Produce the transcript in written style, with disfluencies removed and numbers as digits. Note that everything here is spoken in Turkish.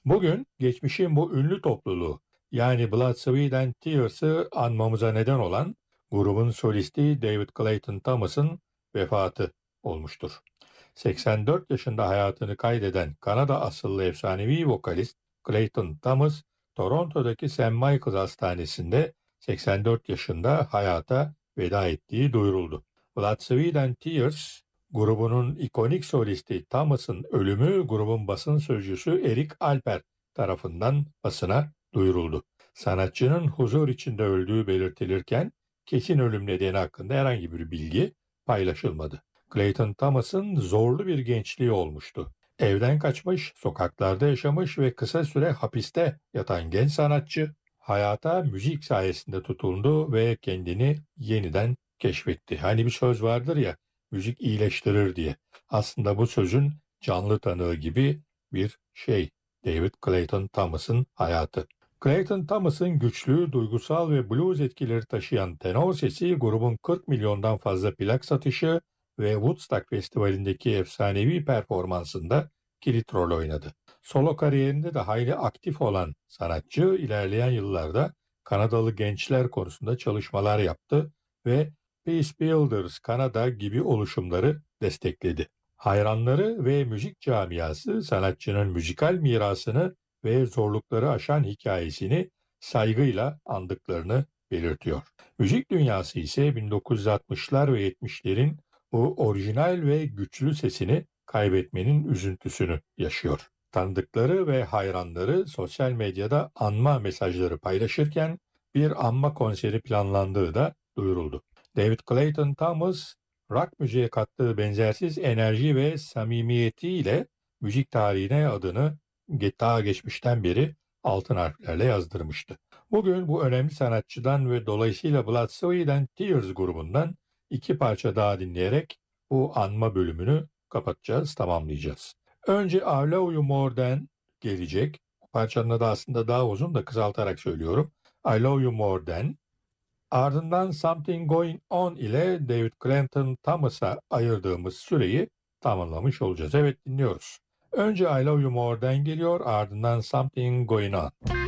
Bugün geçmişin bu ünlü topluluğu yani Blood, Sweat and Tears'ı anmamıza neden olan grubun solisti David Clayton Thomas'ın vefatı olmuştur. 84 yaşında hayatını kaydeden Kanada asıllı efsanevi vokalist Clayton Thomas, Toronto'daki St. Michael's Hastanesi'nde 84 yaşında hayata veda ettiği duyuruldu. Blood, Sweat and Tears grubunun ikonik solisti Thomas'ın ölümü grubun basın sözcüsü Eric Alper tarafından basına duyuruldu. Sanatçının huzur içinde öldüğü belirtilirken kesin ölüm nedeni hakkında herhangi bir bilgi paylaşılmadı. Clayton Thomas'ın zorlu bir gençliği olmuştu. Evden kaçmış, sokaklarda yaşamış ve kısa süre hapiste yatan genç sanatçı hayata müzik sayesinde tutundu ve kendini yeniden keşfetti. Hani bir söz vardır ya, müzik iyileştirir diye. Aslında bu sözün canlı tanığı gibi bir şey. David Clayton Thomas'ın hayatı. Clayton Thomas'ın güçlü, duygusal ve blues etkileri taşıyan tenor sesi grubun 40 milyondan fazla plak satışı ve Woodstock Festivali'ndeki efsanevi performansında kilit rol oynadı. Solo kariyerinde de hayli aktif olan sanatçı ilerleyen yıllarda Kanadalı gençler konusunda çalışmalar yaptı ve Peace Builders Kanada gibi oluşumları destekledi. Hayranları ve müzik camiası sanatçının müzikal mirasını ve zorlukları aşan hikayesini saygıyla andıklarını belirtiyor. Müzik dünyası ise 1960'lar ve 70'lerin bu orijinal ve güçlü sesini kaybetmenin üzüntüsünü yaşıyor. Tanıdıkları ve hayranları sosyal medyada anma mesajları paylaşırken bir anma konseri planlandığı da duyuruldu. David Clayton Thomas, rock müziğe kattığı benzersiz enerji ve samimiyetiyle müzik tarihine adını daha geçmişten beri altın harflerle yazdırmıştı. Bugün bu önemli sanatçıdan ve dolayısıyla Blood, Sweat and Tears grubundan iki parça daha dinleyerek bu anma bölümünü kapatacağız, tamamlayacağız. Önce I Love You More'den gelecek. Bu parçanın adı aslında daha uzun da kısaltarak söylüyorum. I Love You More'den. Ardından Something Going On ile David Clayton Thomas'a ayırdığımız süreyi tamamlamış olacağız. Evet, dinliyoruz. Önce I Love You More'den geliyor, ardından Something Going On.